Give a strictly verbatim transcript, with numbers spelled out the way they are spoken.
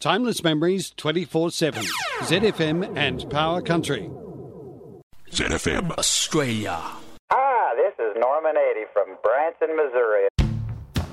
Timeless memories twenty-four seven. Z F M and Power Country. Z F M Australia. Ah, this is Norman Eighty from Branson, Missouri.